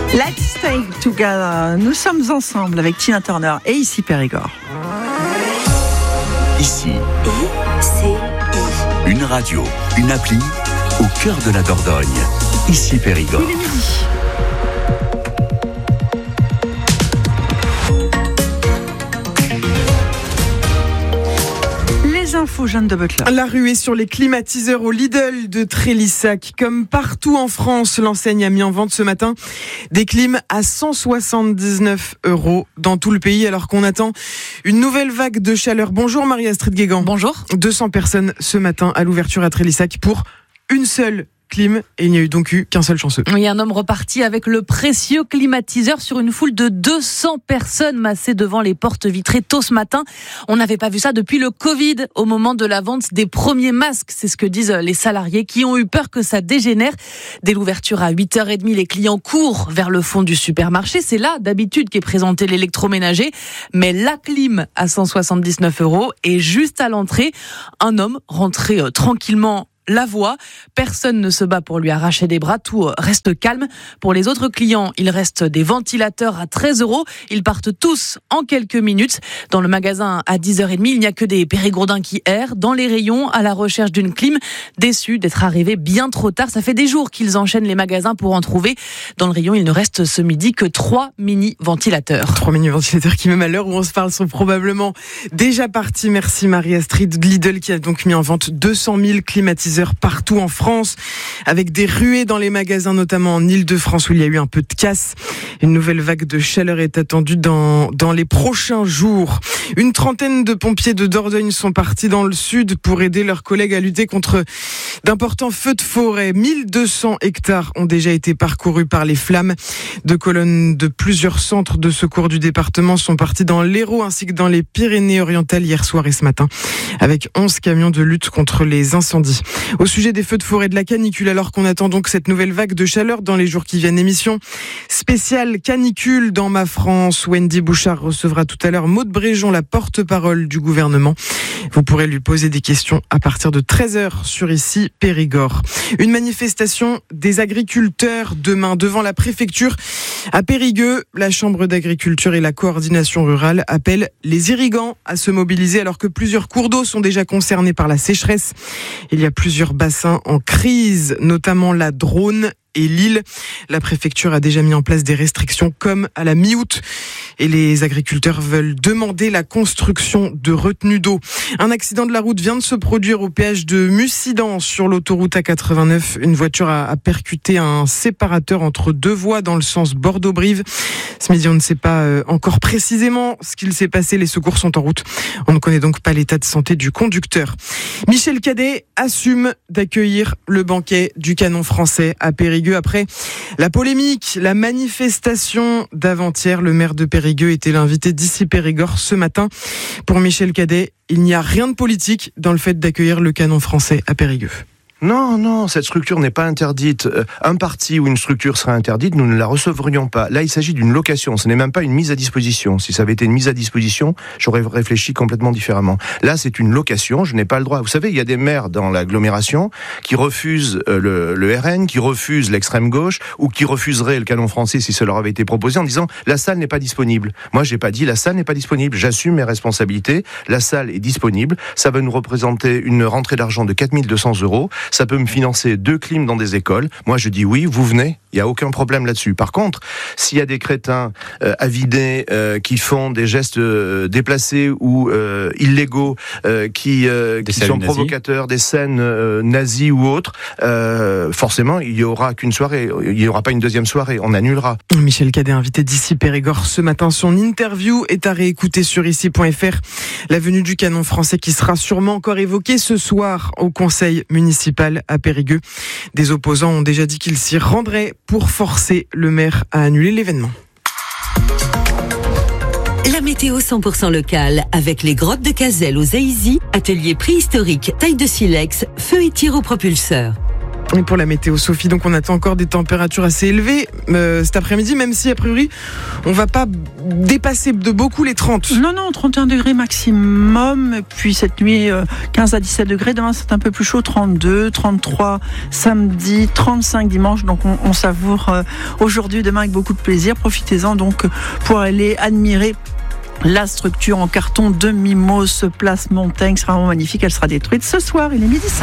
Let's stay together. Nous sommes ensemble avec Tina Turner et ici Périgord. Ici, une radio, une appli au cœur de la Dordogne. Ici Périgord. Il est midi. Info Jeanne de Butler. La ruée sur les climatiseurs au Lidl de Trélissac. Comme partout en France, l'enseigne a mis en vente ce matin des clims à 179 € dans tout le pays, alors qu'on attend une nouvelle vague de chaleur. Bonjour Marie-Astrid Guégan. Bonjour. 200 personnes ce matin à l'ouverture à Trélissac pour une seule clim, et il n'y a eu donc qu'un seul chanceux. Oui, un homme reparti avec le précieux climatiseur sur une foule de 200 personnes massées devant les portes vitrées tôt ce matin. On n'avait pas vu ça depuis le Covid, au moment de la vente des premiers masques. C'est ce que disent les salariés qui ont eu peur que ça dégénère. Dès l'ouverture à 8h30, les clients courent vers le fond du supermarché. C'est là, d'habitude, qu'est présenté l'électroménager. Mais la clim à 179 € et juste à l'entrée, un homme rentré tranquillement la voix. Personne ne se bat pour lui arracher des bras, tout reste calme. Pour les autres clients, il reste des ventilateurs à 13 €. Ils partent tous en quelques minutes. Dans le magasin à 10h30, il n'y a que des Périgourdins qui errent dans les rayons à la recherche d'une clim, déçus d'être arrivés bien trop tard. Ça fait des jours qu'ils enchaînent les magasins pour en trouver. Dans le rayon, il ne reste ce midi que 3 mini-ventilateurs. 3 mini-ventilateurs qui, même à l'heure où on se parle, sont probablement déjà partis. Merci Marie-Astrid. Lidl qui a donc mis en vente 200 000 climatiseurs partout en France, avec des ruées dans les magasins, notamment en Île-de-France où il y a eu un peu de casse. Une nouvelle vague de chaleur est attendue dans les prochains jours. Une trentaine de pompiers de Dordogne sont partis dans le sud pour aider leurs collègues à lutter contre d'importants feux de forêt. 1200 hectares ont déjà été parcourus par les flammes. 2 colonnes de plusieurs centres de secours du département sont partis dans l'Hérault ainsi que dans les Pyrénées-Orientales hier soir et ce matin, avec 11 camions de lutte contre les incendies. Au sujet des feux de forêt, de la canicule, alors qu'on attend donc cette nouvelle vague de chaleur dans les jours qui viennent. Émission spéciale canicule dans Ma France. Wendy Bouchard recevra tout à l'heure Maude Bréjon, la porte-parole du gouvernement. Vous pourrez lui poser des questions à partir de 13h sur ici Périgord. Une manifestation des agriculteurs demain devant la préfecture à Périgueux. La Chambre d'agriculture et la coordination rurale appellent les irrigants à se mobiliser alors que plusieurs cours d'eau sont déjà concernés par la sécheresse. Il y a plusieurs bassins en crise, notamment la Drône et Lille. La préfecture a déjà mis en place des restrictions comme à la mi-août et les agriculteurs veulent demander la construction de retenues d'eau. Un accident de la route vient de se produire au péage de Mussidan sur l'autoroute A89. Une voiture a percuté un séparateur entre deux voies dans le sens Bordeaux-Brive. Ce midi, on ne sait pas encore précisément ce qu'il s'est passé. Les secours sont en route. On ne connaît donc pas l'état de santé du conducteur. Michel Cadet assume d'accueillir le banquet du canon français à Périgueux. Après la polémique, la manifestation d'avant-hier, le maire de Périgueux était l'invité d'ici Périgord ce matin. Pour Michel Cadet, il n'y a rien de politique dans le fait d'accueillir le canon français à Périgueux. Non, cette structure n'est pas interdite. Un parti ou une structure serait interdite, nous ne la recevrions pas. Là, il s'agit d'une location, ce n'est même pas une mise à disposition. Si ça avait été une mise à disposition, j'aurais réfléchi complètement différemment. Là, c'est une location, je n'ai pas le droit. Vous savez, il y a des maires dans l'agglomération qui refusent le RN, qui refusent l'extrême gauche, ou qui refuseraient le canon français si ça leur avait été proposé en disant « la salle n'est pas disponible ». Moi, j'ai pas dit « la salle n'est pas disponible ». J'assume mes responsabilités, la salle est disponible, ça va nous représenter une rentrée d'argent de 4 200 €. Ça peut me financer 2 clims dans des écoles. Moi, je dis oui, vous venez. Il n'y a aucun problème là-dessus. Par contre, s'il y a des crétins avidés qui font des gestes déplacés ou illégaux, qui sont provocateurs, des scènes nazies ou autres, forcément, il n'y aura qu'une soirée. Il n'y aura pas une deuxième soirée. On annulera. Michel Cadet, invité d'ici Périgord ce matin. Son interview est à réécouter sur ici.fr. La venue du canon français qui sera sûrement encore évoquée ce soir au conseil municipal à Périgueux. Des opposants ont déjà dit qu'ils s'y rendraient pour forcer le maire à annuler l'événement. La météo 100% locale avec les grottes de Cazelles aux Aïzy, atelier préhistorique, taille de silex, feu et tir au propulseur. Et pour la météo, Sophie, donc on attend encore des températures assez élevées cet après-midi, même si a priori on va pas dépasser de beaucoup les 30. Non, 31 degrés maximum. Et puis cette nuit, 15 à 17 degrés. Demain, c'est un peu plus chaud, 32, 33 samedi, 35 dimanche. Donc on savoure aujourd'hui, demain avec beaucoup de plaisir. Profitez-en donc pour aller admirer la structure en carton de Mimos, place Montaigne. Sera vraiment magnifique. Elle sera détruite ce soir. Il est 12h05.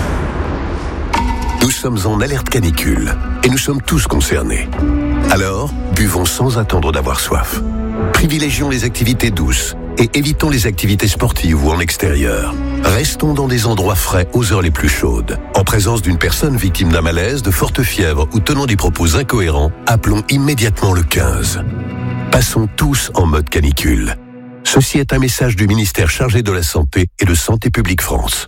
Nous sommes en alerte canicule et nous sommes tous concernés. Alors, buvons sans attendre d'avoir soif. Privilégions les activités douces et évitons les activités sportives ou en extérieur. Restons dans des endroits frais aux heures les plus chaudes. En présence d'une personne victime d'un malaise, de forte fièvre ou tenant des propos incohérents, appelons immédiatement le 15. Passons tous en mode canicule. Ceci est un message du ministère chargé de la Santé et de Santé publique France.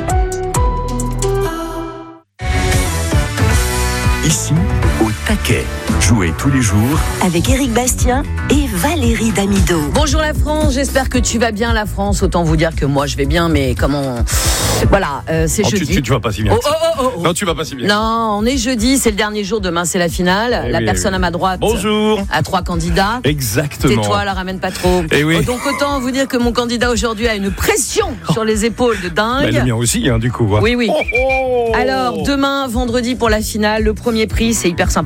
Ici, au taquet. Jouez tous les jours avec Éric Bastien et Valérie Damido. Bonjour la France, j'espère que tu vas bien la France. Autant vous dire que moi je vais bien, mais comment... Voilà, c'est jeudi. Tu vas pas si bien. Non, tu vas pas si bien. Non, on est jeudi, c'est le dernier jour, demain c'est la finale. La personne à ma droite a 3 candidats. Exactement. Tais-toi, la ramène pas trop. Donc autant vous dire que mon candidat aujourd'hui a une pression sur les épaules de dingue. Le mien aussi, du coup. Oui. Alors, demain, vendredi pour la finale, le premier prix, c'est hyper sympa.